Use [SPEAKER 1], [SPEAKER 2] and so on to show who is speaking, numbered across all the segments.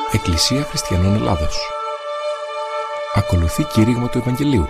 [SPEAKER 1] Εκκλησία Χριστιανών Ελλάδος. Ακολουθεί κήρυγμα του Ευαγγελίου.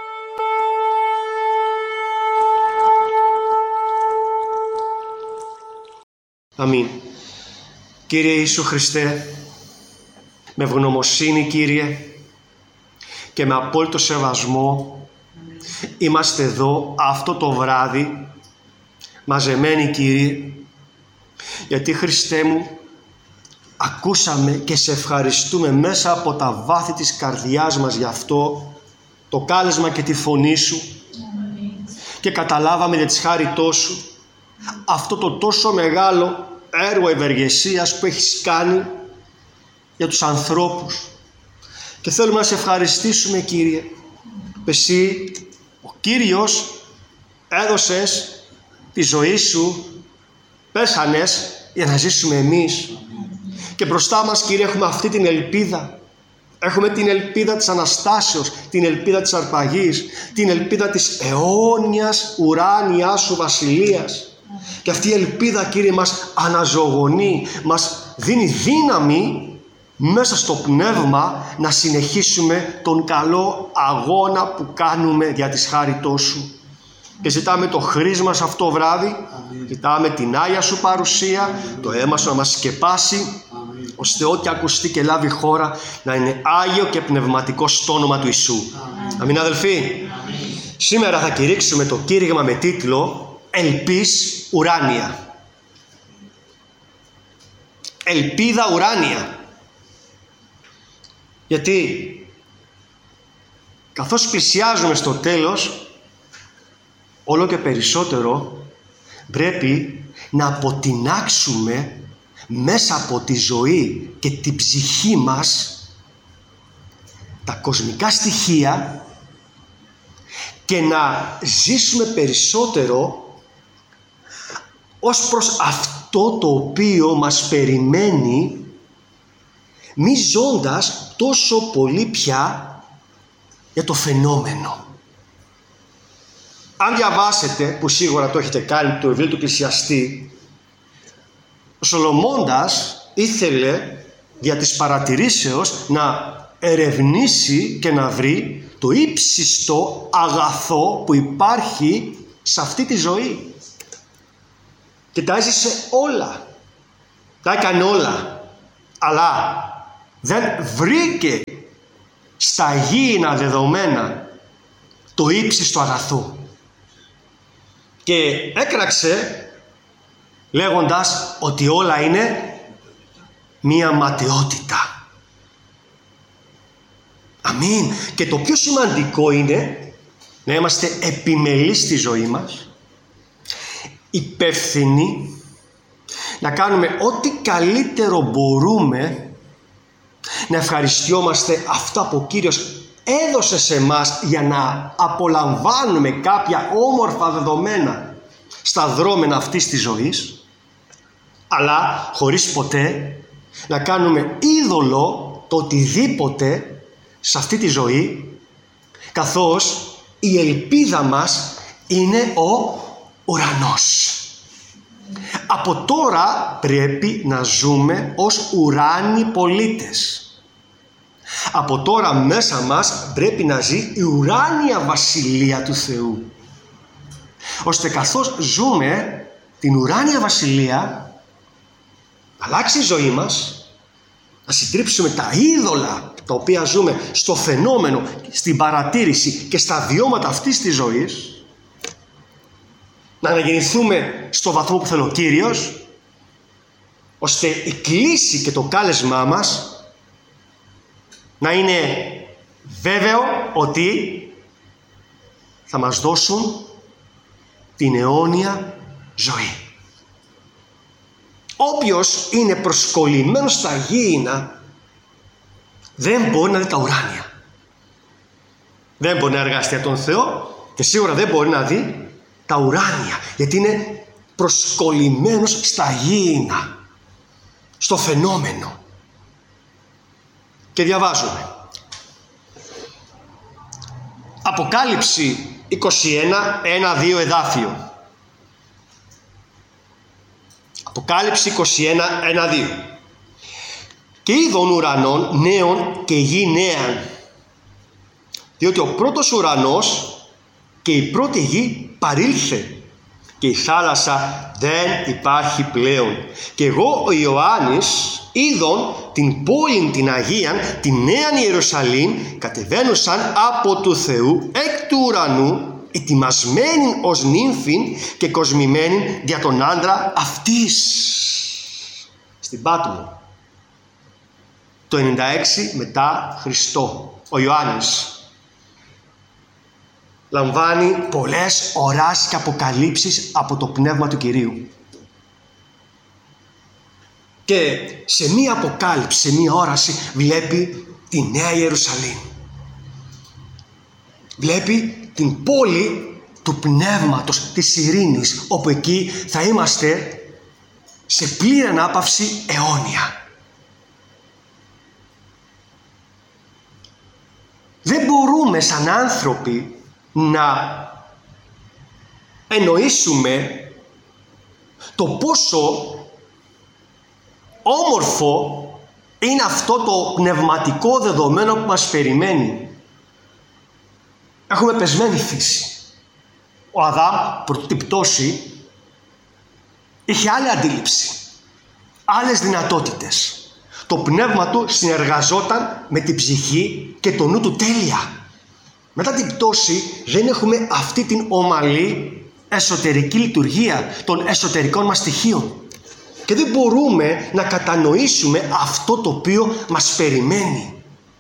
[SPEAKER 2] Αμήν. Κύριε Ιησού Χριστέ, με ευγνωμοσύνη Κύριε και με απόλυτο σεβασμό είμαστε εδώ αυτό το βράδυ μαζεμένοι Κύριε, γιατί Χριστέ μου ακούσαμε και σε ευχαριστούμε μέσα από τα βάθη της καρδιάς μας για αυτό το κάλεσμα και τη φωνή Σου και καταλάβαμε για της χάριτός Σου αυτό το τόσο μεγάλο έργο ευεργεσίας που έχεις κάνει για τους ανθρώπους. Και θέλουμε να σε ευχαριστήσουμε Κύριε. Εσύ, ο Κύριος, έδωσες τη ζωή Σου, πέσανες για να ζήσουμε εμείς. Και μπροστά μας Κύριε έχουμε αυτή την ελπίδα. Έχουμε την ελπίδα της Αναστάσεως, την ελπίδα της αρπαγής, την ελπίδα της αιώνιας ουράνιάς Σου βασιλείας. Και αυτή η ελπίδα Κύριε μας αναζωογονεί, μας δίνει δύναμη μέσα στο πνεύμα να συνεχίσουμε τον καλό αγώνα που κάνουμε δια της χάριτός Σου. Και ζητάμε το χρήσμα σε αυτό βράδυ, ζητάμε την Άγια Σου παρουσία, το αίμα Σου να μας σκεπάσει, ώστε ό,τι ακουστεί και λάβει χώρα να είναι Άγιο και πνευματικό στο όνομα του Ιησού. Αμήν αδελφοί. Σήμερα θα κηρύξουμε το κήρυγμα με τίτλο «Ελπίς ουράνια». Ελπίδα ουράνια. Γιατί καθώς πλησιάζουμε στο τέλος, όλο και περισσότερο πρέπει να αποτινάξουμε μέσα από τη ζωή και την ψυχή μας τα κοσμικά στοιχεία και να ζήσουμε περισσότερο ως προς αυτό το οποίο μας περιμένει, μη ζώντας τόσο πολύ πια για το φαινόμενο. Αν διαβάσετε, που σίγουρα το έχετε κάνει, το βιβλίο του Εκκλησιαστή, ο Σολομώντας ήθελε δια της παρατηρήσεως να ερευνήσει και να βρει το ύψιστο αγαθό που υπάρχει σε αυτή τη ζωή. Και τα έζησε όλα. Τα έκανε όλα. Αλλά δεν βρήκε στα γήινα δεδομένα το ύψιστο αγαθό. Και έκραξε λέγοντας ότι όλα είναι μία ματαιότητα. Αμήν. Και το πιο σημαντικό είναι να είμαστε επιμελείς στη ζωή μας, υπεύθυνοι, να κάνουμε ό,τι καλύτερο μπορούμε, να ευχαριστιόμαστε αυτά που ο Κύριος έδωσε σε μας για να απολαμβάνουμε κάποια όμορφα δεδομένα στα δρόμενα αυτής της ζωής, αλλά χωρίς ποτέ να κάνουμε είδωλο το οτιδήποτε σε αυτή τη ζωή, καθώς η ελπίδα μας είναι ο ουρανός. Από τώρα πρέπει να ζούμε ως ουράνιοι πολίτες. Από τώρα μέσα μας πρέπει να ζει η ουράνια βασιλεία του Θεού. Ώστε καθώς ζούμε την ουράνια βασιλεία, να αλλάξει η ζωή μας, να συντρίψουμε τα είδωλα τα οποία ζούμε στο φαινόμενο, στην παρατήρηση και στα βιώματα αυτής της ζωής, να αναγεννηθούμε στο βαθμό που θέλει ο Κύριος, ώστε η κλίση και το κάλεσμά μας να είναι βέβαιο ότι θα μας δώσουν την αιώνια ζωή. Όποιος είναι προσκολλημένος στα γήινα δεν μπορεί να δει τα ουράνια. Δεν μπορεί να εργαστεί από τον Θεό και σίγουρα δεν μπορεί να δει τα ουράνια, γιατί είναι προσκολλημένος στα γήινα, στο φαινόμενο. Και διαβάζουμε Αποκάλυψη 21, 1-2 εδάφιο. Αποκάλυψη 21, 1-2. και είδων ουρανών νέων και γη νέαν. Διότι ο πρώτος ουρανός και η πρώτη γη παρήλθε και η θάλασσα δεν υπάρχει πλέον. Και εγώ ο Ιωάννης είδων την πόλην την Αγίαν, τη Νέαν Ιερουσαλήμ, κατεβαίνουσαν από του Θεού εκ του ουρανού, ετοιμασμένην ως νύμφην και κοσμημένην δια τον άντρα αυτής. Στην Πάτμο, το 96 μετά Χριστό, ο Ιωάννης λαμβάνει πολλές οράσεις και αποκαλύψεις από το Πνεύμα του Κυρίου. Και σε μία αποκάλυψη, σε μία όραση βλέπει τη Νέα Ιερουσαλήμ. Βλέπει την πόλη του Πνεύματος, της ειρήνης, όπου εκεί θα είμαστε σε πλήρη ανάπαυση αιώνια. Δεν μπορούμε σαν άνθρωποι να εννοήσουμε το πόσο όμορφο είναι αυτό το πνευματικό δεδομένο που μας περιμένει. Έχουμε πεσμένη φύση. Ο Αδάμ πρωτού την πτώση είχε άλλη αντίληψη, άλλες δυνατότητες. Το πνεύμα του συνεργαζόταν με την ψυχή και το νου του τέλεια. Μετά την πτώση δεν έχουμε αυτή την ομαλή εσωτερική λειτουργία των εσωτερικών μας στοιχείων. Και δεν μπορούμε να κατανοήσουμε αυτό το οποίο μας περιμένει.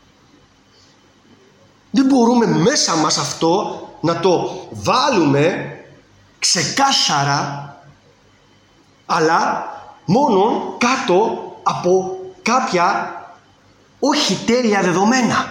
[SPEAKER 2] Δεν μπορούμε μέσα μας αυτό να το βάλουμε ξεκάθαρα, αλλά μόνο κάτω από κάποια όχι τέλεια δεδομένα.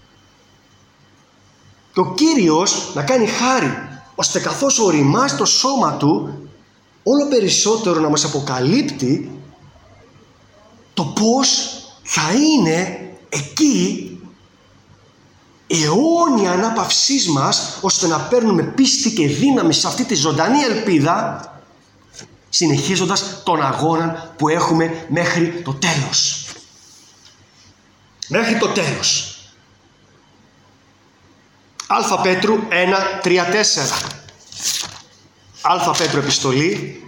[SPEAKER 2] Και ο Κύριος να κάνει χάρη, ώστε καθώς οριμάζει το σώμα Του, όλο περισσότερο να μας αποκαλύπτει το πώς θα είναι εκεί η αιώνια ανάπαυσής μας, ώστε να παίρνουμε πίστη και δύναμη σε αυτή τη ζωντανή ελπίδα, συνεχίζοντας τον αγώνα που έχουμε μέχρι το τέλος. Μέχρι το τέλος. Α Πέτρου 1:3-4. Α Πέτρου επιστολή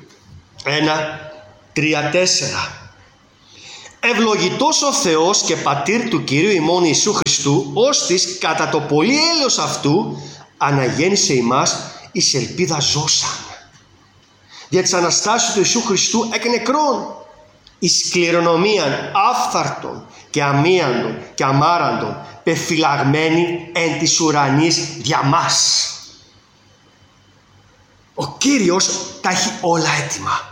[SPEAKER 2] 1:3-4. Ευλογητός ο Θεός και Πατήρ του Κυρίου ημών Ιησού Χριστού, ώστις κατά το πολύ έλεος αυτού αναγέννησε ημάς εις ελπίδα ζώσαν. Δια της Αναστάσεως του Ιησού Χριστού εκ νεκρών, εις κληρονομίαν άφθαρτον και αμίαντον και αμάραντον, πεφυλαγμένη εν της ουρανής δια μας. Ο Κύριος τα έχει όλα έτοιμα.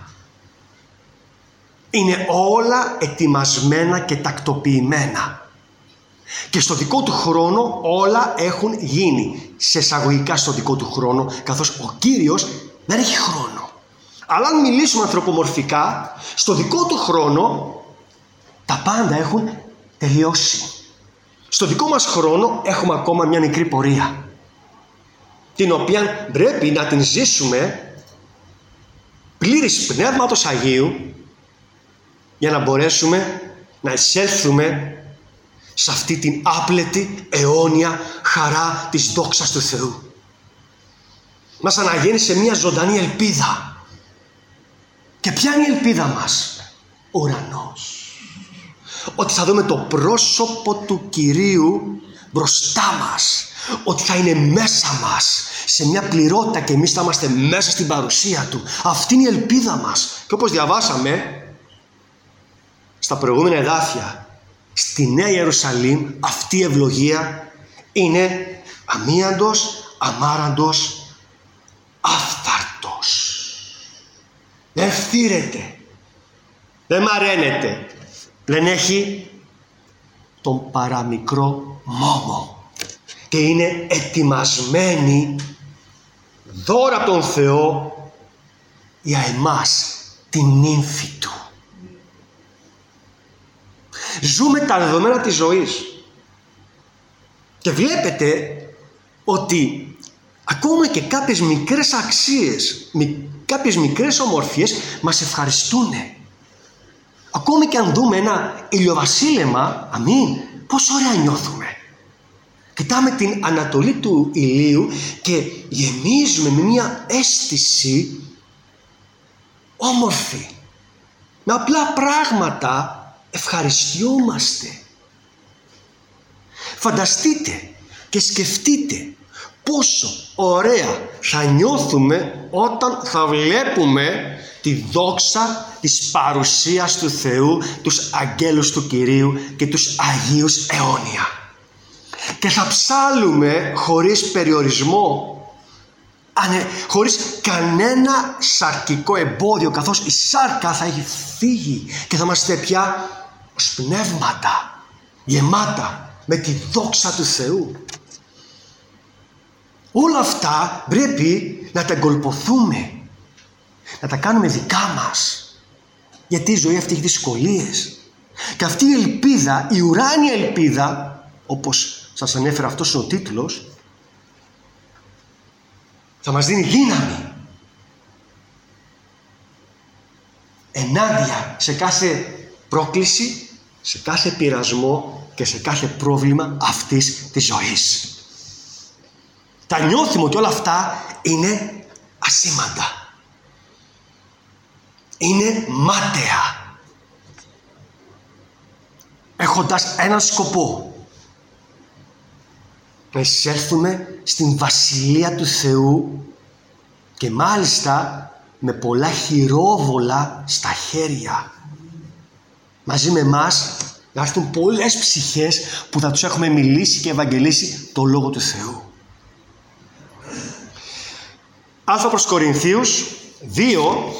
[SPEAKER 2] Είναι όλα ετοιμασμένα και τακτοποιημένα. Και στο δικό του χρόνο όλα έχουν γίνει. Σε εισαγωγικά στο δικό του χρόνο, καθώς ο Κύριος δεν έχει χρόνο. Αλλά αν μιλήσουμε ανθρωπομορφικά, στο δικό του χρόνο τα πάντα έχουν τελειώσει. Στο δικό μας χρόνο έχουμε ακόμα μια μικρή πορεία, την οποία πρέπει να την ζήσουμε πλήρης Πνεύματος Αγίου, για να μπορέσουμε να εισέλθουμε σε αυτή την άπλετη αιώνια χαρά της δόξας του Θεού. Μας αναγέννησε μια ζωντανή ελπίδα. Και ποια είναι η ελπίδα μας? Ο ουρανός. Ότι θα δούμε το πρόσωπο του Κυρίου μπροστά μας. Ότι θα είναι μέσα μας σε μια πληρότητα και εμείς θα είμαστε μέσα στην παρουσία Του. Αυτή είναι η ελπίδα μας. Και όπως διαβάσαμε στα προηγούμενα εδάφια, στη Νέα Ιερουσαλήμ αυτή η ευλογία είναι αμίαντος, αμάραντος, άφθαρτος. Δεν φθήρεται, δεν μαραίνεται, δεν έχει τον παραμικρό μόμο και είναι ετοιμασμένη δώρα από τον Θεό για εμάς, την νύμφη Του. Ζούμε τα δεδομένα της ζωής και βλέπετε ότι ακόμα και κάποιες μικρές αξίες, κάποιες μικρές ομορφιές μας ευχαριστούν. Ακόμη και αν δούμε ένα ηλιοβασίλεμα, αμήν, πόσο ωραία νιώθουμε. Κοιτάμε την ανατολή του ηλίου και γεμίζουμε με μια αίσθηση όμορφη. Με απλά πράγματα ευχαριστιόμαστε. Φανταστείτε και σκεφτείτε πόσο ωραία θα νιώθουμε όταν θα βλέπουμε τη δόξα της παρουσίας του Θεού, τους αγγέλους του Κυρίου και τους Αγίους αιώνια. Και θα ψάλλουμε χωρίς περιορισμό, χωρίς κανένα σαρκικό εμπόδιο, καθώς η σάρκα θα έχει φύγει και θα είμαστε πια ως πνεύματα γεμάτα με τη δόξα του Θεού. Όλα αυτά πρέπει να τα εγκολποθούμε, να τα κάνουμε δικά μας, γιατί η ζωή αυτή έχει δυσκολίες. Και αυτή η ελπίδα, η ουράνια ελπίδα, όπως σας ανέφερα, αυτός είναι ο τίτλος, θα μας δίνει δύναμη ενάντια σε κάθε πρόκληση, σε κάθε πειρασμό και σε κάθε πρόβλημα αυτής της ζωής. Τα νιώθουμε ότι όλα αυτά είναι ασήμαντα, είναι μάταια, έχοντας έναν σκοπό: να εισέλθουμε στην Βασιλεία του Θεού, και μάλιστα με πολλά χειρόβολα στα χέρια. Μαζί με εμάς να έρθουν πολλές ψυχές που θα τους έχουμε μιλήσει και ευαγγελίσει το Λόγο του Θεού. Α προς Κορινθίους 2,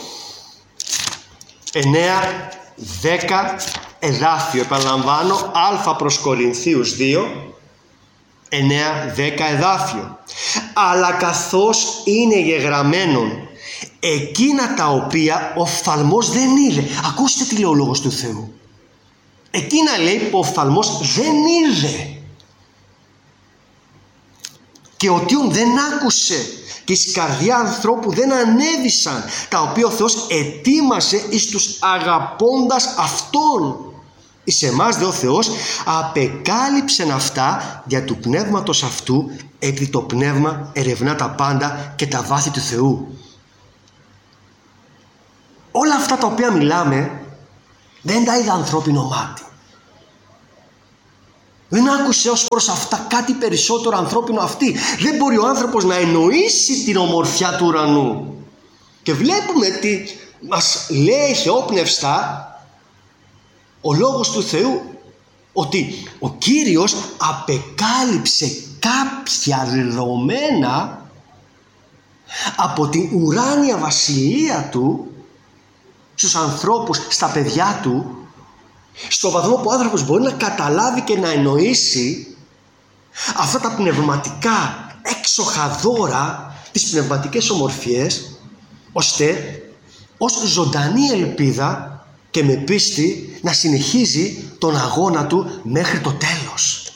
[SPEAKER 2] 9, 10 εδάφιο. Επαναλαμβάνω, Α προς Κορινθίους 2, 9, 10 εδάφιο. Αλλά καθώς είναι γεγραμμένον εκείνα τα οποία ο οφθαλμός δεν είδε. Ακούστε τι λέει ο Λόγος του Θεού. Εκείνα, λέει, που ο οφθαλμός δεν είδε και ο Τιόν δεν άκουσε και εις καρδιά ανθρώπου δεν ανέβησαν, τα οποία ο Θεός ετοίμασε εις τους αγαπώντας Αυτόν. Εις εμάς δε ο Θεός απεκάλυψεν αυτά δια του πνεύματος αυτού, επειδή το πνεύμα ερευνά τα πάντα και τα βάθη του Θεού. Όλα αυτά τα οποία μιλάμε δεν τα είδε ανθρώπινο μάτι. Δεν άκουσε ως προς αυτά κάτι περισσότερο ανθρώπινο αυτή. Δεν μπορεί ο άνθρωπος να εννοήσει την ομορφιά του ουρανού. Και βλέπουμε τι μας λέει θεόπνευστα ο Λόγος του Θεού, ότι ο Κύριος απεκάλυψε κάποια δεδομένα από την ουράνια βασιλεία του στους ανθρώπους, στα παιδιά του, στο βαθμό που ο άνθρωπος μπορεί να καταλάβει και να εννοήσει αυτά τα πνευματικά έξοχα δώρα, τις πνευματικές ομορφιές, ώστε ως ζωντανή ελπίδα και με πίστη να συνεχίζει τον αγώνα του μέχρι το τέλος.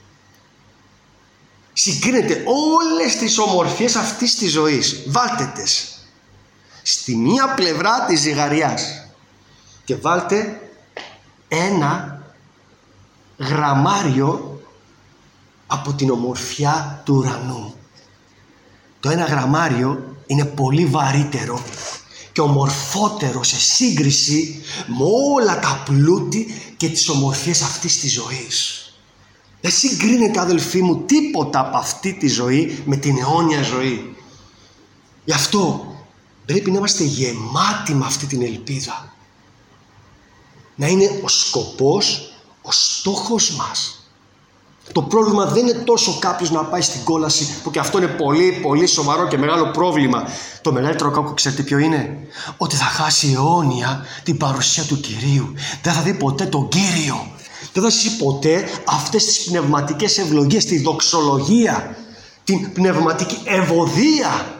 [SPEAKER 2] Συγκρίνεται όλες τις ομορφιές αυτής της ζωής, βάλτε τες στη μία πλευρά της ζυγαριάς και βάλτε ένα γραμμάριο από την ομορφιά του ουρανού. Το ένα γραμμάριο είναι πολύ βαρύτερο και ομορφότερο σε σύγκριση με όλα τα πλούτη και τις ομορφιές αυτής της ζωής. Δεν συγκρίνεται, αδελφοί μου, τίποτα από αυτή τη ζωή με την αιώνια ζωή. Γι' αυτό πρέπει να είμαστε γεμάτοι με αυτή την ελπίδα. Να είναι ο σκοπός, ο στόχος μας. Το πρόβλημα δεν είναι τόσο κάποιος να πάει στην κόλαση, που και αυτό είναι πολύ πολύ σοβαρό και μεγάλο πρόβλημα. Το μεγαλύτερο κακό, ξέρετε ποιο είναι? Ότι θα χάσει αιώνια την παρουσία του Κυρίου. Δεν θα δει ποτέ τον Κύριο. Δεν θα ζήσει ποτέ αυτές τις πνευματικές ευλογίες, τη δοξολογία, την πνευματική ευωδία.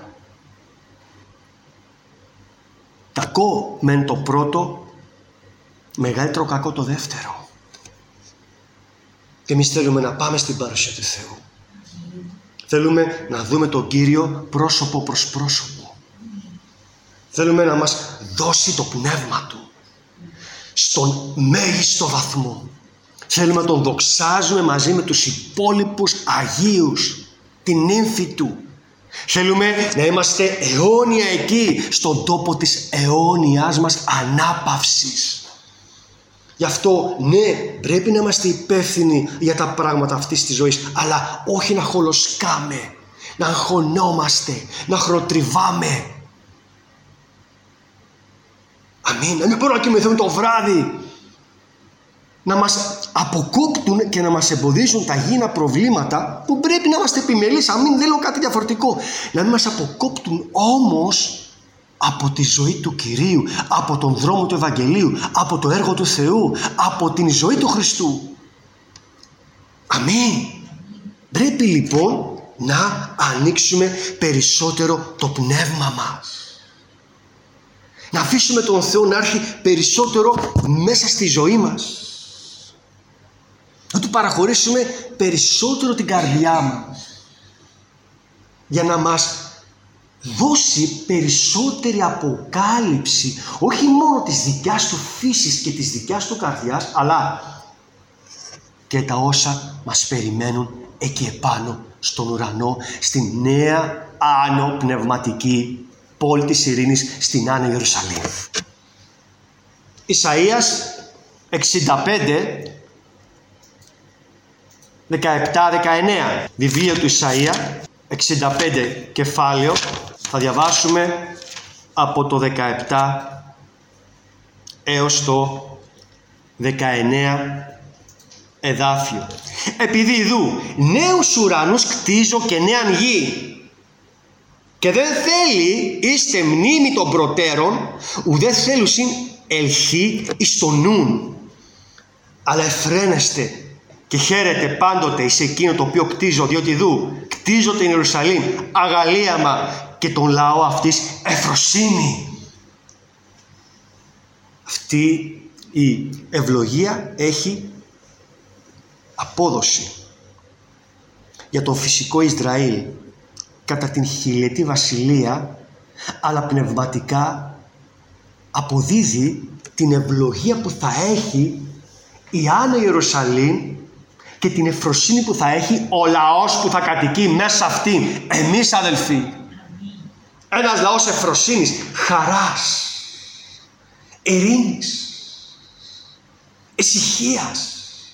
[SPEAKER 2] Κακό μεν το πρώτο, μεγαλύτερο κακό το δεύτερο. Και εμείς θέλουμε να πάμε στην παρουσία του Θεού. Θέλουμε να δούμε τον Κύριο πρόσωπο προς πρόσωπο. Θέλουμε να μας δώσει το πνεύμα Του. στον μέγιστο βαθμό. Θέλουμε να τον δοξάζουμε μαζί με τους υπόλοιπους Αγίους, την ύμφη Του. Θέλουμε να είμαστε αιώνια εκεί, στον τόπο της αιώνιας μας ανάπαυσης. Γι' αυτό, ναι, πρέπει να είμαστε υπεύθυνοι για τα πράγματα αυτής της ζωής, αλλά όχι να χολοσκάμε, να αγχωνόμαστε, να χρονοτριβάμε. Αμήν. Να μην μπορούμε να κοιμηθούμε το βράδυ. Να μας αποκόπτουν και να μας εμποδίζουν τα γήινα προβλήματα που πρέπει να είμαστε επιμελείς. Αμήν, δεν λέω κάτι διαφορετικό. Να μην μας αποκόπτουν όμως από τη ζωή του Κυρίου, από τον δρόμο του Ευαγγελίου, από το έργο του Θεού, από την ζωή του Χριστού. Αμήν. Πρέπει λοιπόν να ανοίξουμε περισσότερο το πνεύμα μας. Να αφήσουμε τον Θεό να έρθει περισσότερο μέσα στη ζωή μας. Να Του παραχωρήσουμε περισσότερο την καρδιά μας. Για να μας δώσει περισσότερη αποκάλυψη, όχι μόνο της δικιάς Του φύσης και της δικιάς Του καρδιάς, αλλά και τα όσα μας περιμένουν εκεί επάνω στον ουρανό, στη νέα άνω πνευματική πόλη της ειρήνης, στην Άνω Ιερουσαλήμ. Ισαΐας 65, 17-19. Βιβλίο του Ισαΐα 65 κεφάλαιο. Θα διαβάσουμε από το 17 έως το 19 εδάφιο. Επειδή ιδού νέους ουρανούς κτίζω και νέαν γη, και δεν θέλει είστε μνήμη των προτέρων, ουδέ θέλουσιν ελχή εις το νουν, αλλά εφραίνεστε και χαίρετε πάντοτε εις εκείνο το οποίο κτίζω, διότι ιδού κτίζω την Ιερουσαλήμ αγαλίαμα και τον λαό αυτής ευφροσύνη. Αυτή η ευλογία έχει απόδοση για το φυσικό Ισραήλ κατά την χιλιετή βασιλεία, αλλά πνευματικά αποδίδει την ευλογία που θα έχει η Άνω Ιερουσαλήμ και την ευφροσύνη που θα έχει ο λαός που θα κατοικεί μέσα σε αυτήν. Εμείς, αδελφοί, ένας λαός ευφροσύνης, χαράς, ειρήνης, ησυχίας.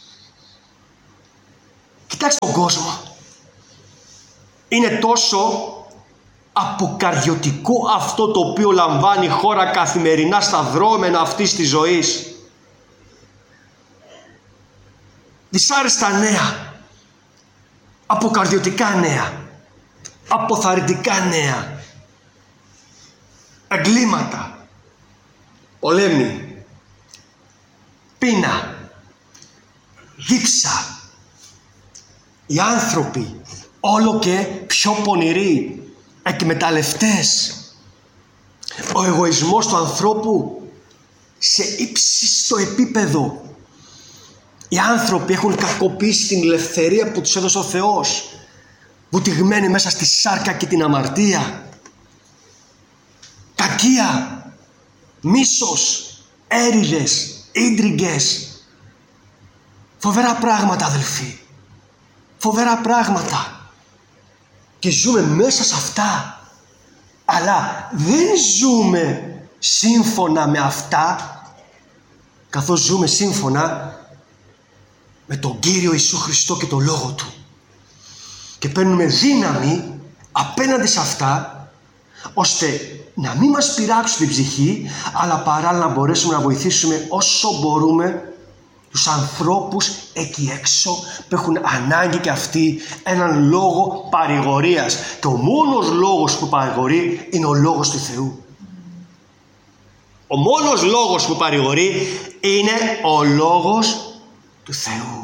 [SPEAKER 2] Κοιτάξτε τον κόσμο. Είναι τόσο αποκαρδιωτικό αυτό το οποίο λαμβάνει η χώρα καθημερινά στα δρόμενα αυτής της ζωής. Δυσάρεστα νέα, αποκαρδιωτικά νέα, αποθαρρυντικά νέα, εγκλήματα, πολέμοι, πείνα, δίψα. Οι άνθρωποι όλο και πιο πονηροί, εκμεταλλευτές. Ο εγωισμός του ανθρώπου σε ύψιστο επίπεδο. Οι άνθρωποι έχουν κακοποιήσει την ελευθερία που τους έδωσε ο Θεός, βουτυγμένοι μέσα στη σάρκα και την αμαρτία. Κακία, μίσος, έρηδες, ίντριγκες. Φοβερά πράγματα, αδελφοί. Φοβερά πράγματα. Και ζούμε μέσα σε αυτά. Αλλά δεν ζούμε σύμφωνα με αυτά, καθώς ζούμε σύμφωνα με τον Κύριο Ιησού Χριστό και τον Λόγο Του. Και παίρνουμε δύναμη απέναντι σε αυτά, ώστε να μην μας πειράξουν την ψυχή, αλλά παράλληλα να μπορέσουμε να βοηθήσουμε όσο μπορούμε τους ανθρώπους εκεί έξω που έχουν ανάγκη και αυτοί έναν λόγο παρηγορίας. Και ο μόνος λόγος που παρηγορεί είναι ο λόγος του Θεού. Ο μόνος λόγος που παρηγορεί είναι ο λόγος του Θεού.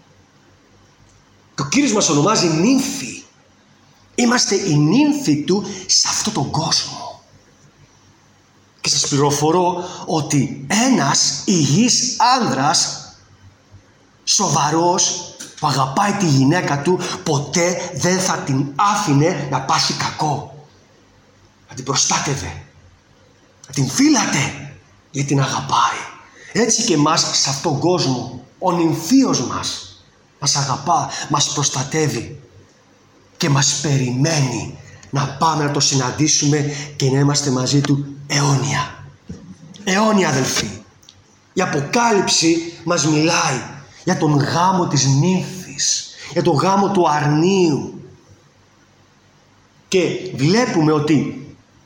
[SPEAKER 2] Το Κύριος μας ονομάζει νύμφη. Είμαστε η νύμφη Του σε αυτόν τον κόσμο. Και σας πληροφορώ ότι ένας υγιής άνδρας, σοβαρός, που αγαπάει τη γυναίκα του, ποτέ δεν θα την άφηνε να πάθει κακό. Θα την προστάτευε, θα την φύλατε, γιατί την αγαπάει. Έτσι και εμάς σε αυτόν τον κόσμο. Ο νυμφίος μας αγαπά, μας προστατεύει και μας περιμένει να πάμε να το συναντήσουμε και να είμαστε μαζί του αιώνια. Αιώνια, αδελφοί. Η Αποκάλυψη μας μιλάει για τον γάμο της νύμφης, για τον γάμο του αρνίου. Και βλέπουμε ότι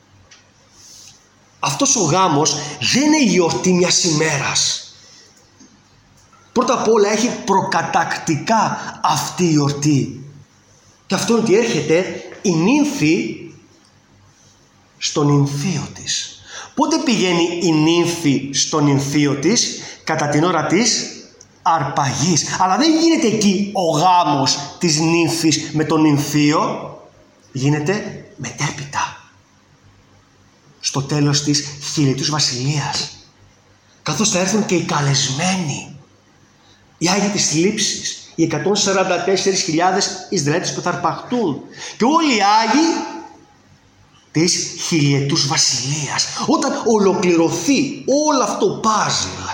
[SPEAKER 2] αυτός ο γάμος δεν είναι η γιορτή μιας ημέρας. Πρώτα απ' όλα έχει προκατακτικά αυτή η γιορτή. Και αυτό είναι ότι έρχεται η νύμφη στον νυμφίο της. Πότε πηγαίνει η νύμφη στον νυμφίο της? Κατά την ώρα της αρπαγής. Αλλά δεν γίνεται εκεί ο γάμος της νύμφης με τον νυμφίο. Γίνεται μετέπειτα. Στο τέλος της χιλιετούς βασιλείας. Καθώς θα έρθουν και οι καλεσμένοι. Οι Άγιοι της Λήψης. Οι 144.000 Ισραηλίτες που θα αρπαχτούν. Και όλοι οι Άγιοι της χιλιετούς βασιλείας. Όταν ολοκληρωθεί όλο αυτό το πάζλ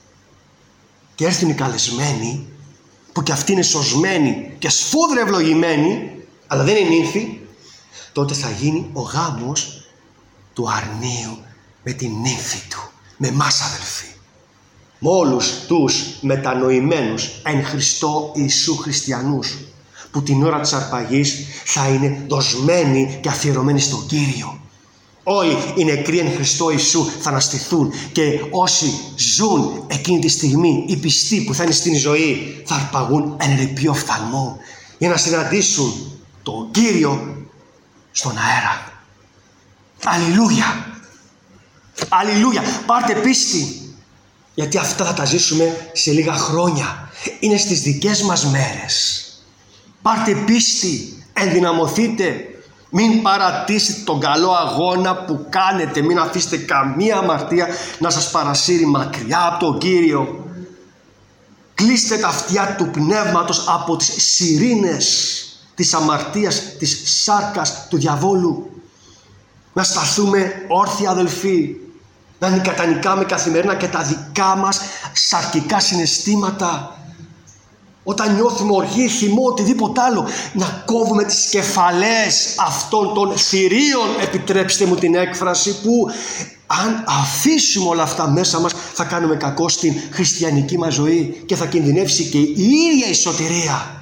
[SPEAKER 2] και έρθουν οι καλεσμένοι, που και αυτοί είναι σωσμένοι και σφόδρα ευλογημένοι, αλλά δεν είναι νύμφοι, τότε θα γίνει ο γάμος του αρνίου με την νύμφη του. Με εμάς, αδελφοί. Με όλους τους μετανοημένους εν Χριστώ Ιησού χριστιανούς, που την ώρα της αρπαγής θα είναι δοσμένοι και αφιερωμένοι στον Κύριο. Όλοι οι νεκροί εν Χριστώ Ιησού θα αναστηθούν και όσοι ζουν εκείνη τη στιγμή, οι πιστοί που θα είναι στην ζωή, θα αρπαγούν εν ρηπείο οφθαλμού για να συναντήσουν τον Κύριο στον αέρα. Αλληλούια! Αλληλούια! Πάρτε πίστη, γιατί αυτά θα τα ζήσουμε σε λίγα χρόνια. Είναι στις δικές μας μέρες. Πάρτε πίστη, ενδυναμωθείτε, μην παρατήσετε τον καλό αγώνα που κάνετε, μην αφήσετε καμία αμαρτία να σας παρασύρει μακριά από τον Κύριο. Κλείστε τα αυτιά του πνεύματος από τις σιρήνες της αμαρτίας, της σάρκας του διαβόλου. Να σταθούμε όρθιοι, αδελφοί, να νικατανικάμε καθημερινά και τα δικά μας σαρκικά συναισθήματα. Όταν νιώθουμε οργή, θυμό, οτιδήποτε άλλο, να κόβουμε τις κεφαλές αυτών των θηρίων, επιτρέψτε μου την έκφραση, που αν αφήσουμε όλα αυτά μέσα μας θα κάνουμε κακό στην χριστιανική μας ζωή και θα κινδυνεύσει και η ίδια η σωτηρία.